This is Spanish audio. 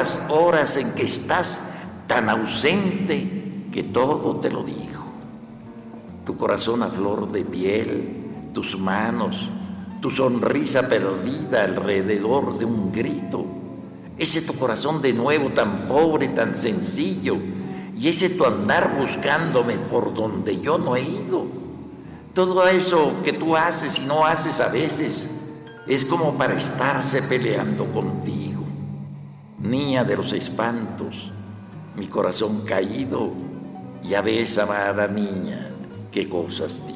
horas en que estás tan ausente que todo te lo dijo. Tu corazón a flor de piel, tus manos, tu sonrisa perdida alrededor de un grito, ese tu corazón de nuevo tan pobre, tan sencillo, y ese tu andar buscándome por donde yo no he ido. Todo eso que tú haces y no haces a veces es como para estarse peleando contigo. Niña de los espantos, mi corazón caído, ya ves, amada niña, qué cosas digo.